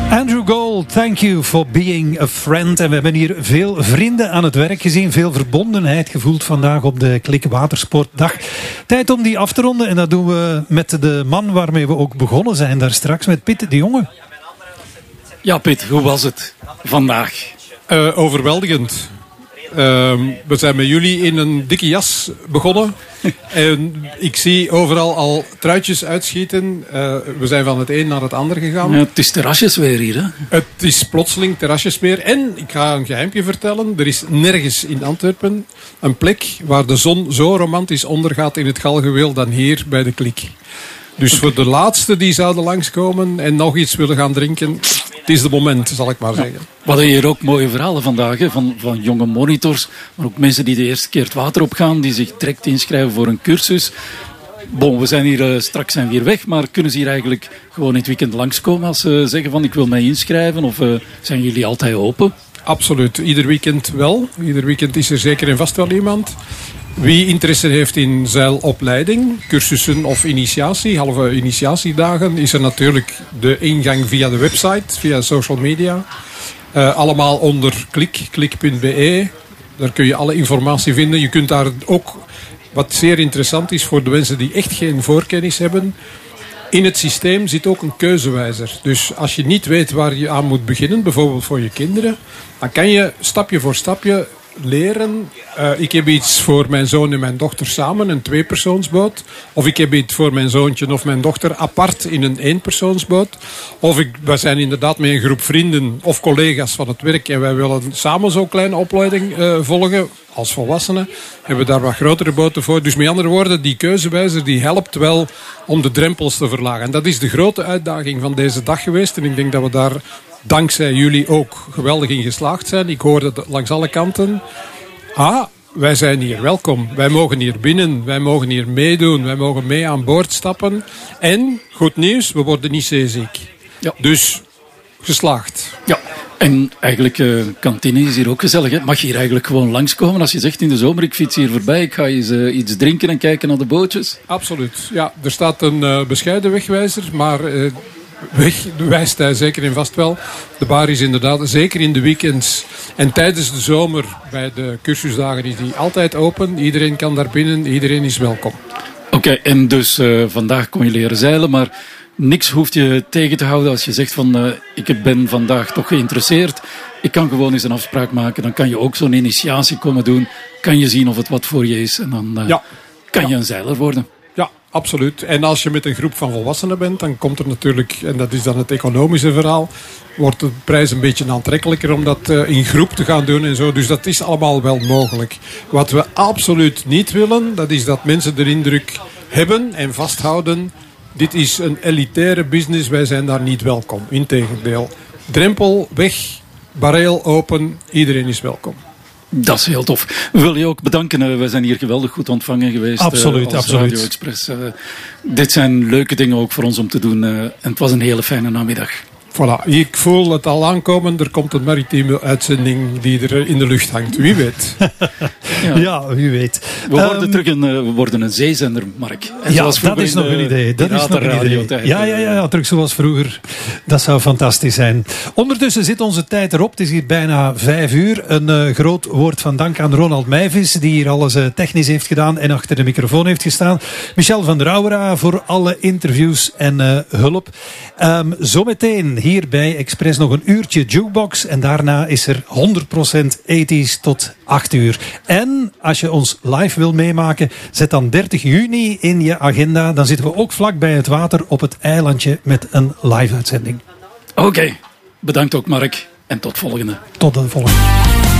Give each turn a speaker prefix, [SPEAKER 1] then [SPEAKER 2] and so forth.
[SPEAKER 1] Andrew Gold, thank you for being a friend. En we hebben hier veel vrienden aan het werk gezien. Veel verbondenheid gevoeld vandaag op de Klik Watersportdag. Tijd om die af te ronden. En dat doen we met de man waarmee we ook begonnen zijn daar straks. Met Piet de Jonge.
[SPEAKER 2] Ja, Piet, hoe was het vandaag?
[SPEAKER 3] Overweldigend. We zijn met jullie in een dikke jas begonnen. En ik zie overal al truitjes uitschieten. We zijn van het een naar het ander gegaan.
[SPEAKER 2] Ja, het is terrasjesweer hier, hè?
[SPEAKER 3] Het is plotseling terrasjesweer. En ik ga een geheimpje vertellen. Er is nergens in Antwerpen een plek waar de zon zo romantisch ondergaat in het galgenweel dan hier bij de Klik. Dus voor de laatste die zouden langskomen en nog iets willen gaan drinken, het is de moment, zal ik maar zeggen.
[SPEAKER 2] We hadden hier ook mooie verhalen vandaag, hè, van jonge monitors, maar ook mensen die de eerste keer het water opgaan, die zich direct inschrijven voor een cursus. Bon, we zijn hier straks zijn we hier weg, maar kunnen ze hier eigenlijk gewoon in het weekend langskomen als ze zeggen van ik wil mij inschrijven, of zijn jullie altijd open?
[SPEAKER 3] Absoluut, ieder weekend wel. Ieder weekend is er zeker en vast wel iemand. Wie interesse heeft in zeilopleiding, cursussen of initiatie, halve initiatiedagen, is er natuurlijk de ingang via de website, via social media. Allemaal onder klik.be. Daar kun je alle informatie vinden. Je kunt daar ook, wat zeer interessant is voor de mensen die echt geen voorkennis hebben, in het systeem zit ook een keuzewijzer. Dus als je niet weet waar je aan moet beginnen, bijvoorbeeld voor je kinderen, dan kan je stapje voor stapje leren. Ik heb iets voor mijn zoon en mijn dochter samen, een 2-persoonsboot. Of ik heb iets voor mijn zoontje of mijn dochter apart in een 1-persoonsboot. Of we zijn inderdaad met een groep vrienden of collega's van het werk en wij willen samen zo'n kleine opleiding volgen. Als volwassenen hebben we daar wat grotere boten voor. Dus met andere woorden, die keuzewijzer die helpt wel om de drempels te verlagen. En dat is de grote uitdaging van deze dag geweest. En ik denk dat we daar dankzij jullie ook geweldig in geslaagd zijn. Ik hoorde langs alle kanten. Wij zijn hier welkom. Wij mogen hier binnen. Wij mogen hier meedoen. Wij mogen mee aan boord stappen. En, goed nieuws, we worden niet zeeziek. Ja. Dus, geslaagd.
[SPEAKER 2] Ja, en eigenlijk, kantine is hier ook gezellig. Hè? Mag je hier eigenlijk gewoon langskomen als je zegt in de zomer, ik fiets hier voorbij, ik ga eens iets drinken en kijken naar de bootjes?
[SPEAKER 3] Absoluut. Ja, er staat een bescheiden wegwijzer, maar weg wijst hij zeker en vast wel. De bar is inderdaad, zeker in de weekends en tijdens de zomer bij de cursusdagen is die altijd open. Iedereen kan daar binnen, iedereen is welkom. Oké,
[SPEAKER 2] en dus vandaag kon je leren zeilen, maar niks hoeft je tegen te houden als je zegt van ik ben vandaag toch geïnteresseerd. Ik kan gewoon eens een afspraak maken. Dan kan je ook zo'n initiatie komen doen. Kan je zien of het wat voor je is. En dan kan je een zeiler worden.
[SPEAKER 3] Ja, absoluut. En als je met een groep van volwassenen bent, dan komt er natuurlijk, en dat is dan het economische verhaal, wordt de prijs een beetje aantrekkelijker om dat in groep te gaan doen en zo. Dus dat is allemaal wel mogelijk. Wat we absoluut niet willen, dat is dat mensen de indruk hebben en vasthouden: dit is een elitaire business, wij zijn daar niet welkom. Integendeel. Drempel weg, bareel open, iedereen is welkom.
[SPEAKER 2] Dat is heel tof. We willen je ook bedanken. We zijn hier geweldig goed ontvangen geweest.
[SPEAKER 1] Absoluut,
[SPEAKER 2] als
[SPEAKER 1] absoluut.
[SPEAKER 2] Radio Express. Dit zijn leuke dingen ook voor ons om te doen. En het was een hele fijne namiddag.
[SPEAKER 3] Voilà, ik voel het al aankomen. Er komt een maritieme uitzending die er in de lucht hangt. Wie weet.
[SPEAKER 1] Ja, wie weet.
[SPEAKER 2] We worden een zeezender, Mark. En
[SPEAKER 1] ja, dat is nog een idee. Dat is nog een idee. Ja, terug zoals vroeger. Dat zou fantastisch zijn. Ondertussen zit onze tijd erop. Het is hier bijna 5:00. Een groot woord van dank aan Ronald Meijvis, die hier alles technisch heeft gedaan en achter de microfoon heeft gestaan. Michel van der Ouwera voor alle interviews en hulp. Zometeen hier bij Express nog een uurtje jukebox. En daarna is er 100% 80's tot 8:00. En als je ons live wil meemaken, zet dan 30 juni in je agenda. Dan zitten we ook vlak bij het water op het eilandje met een live uitzending.
[SPEAKER 2] Oké, bedankt ook Mark. En tot volgende.
[SPEAKER 1] Tot de volgende.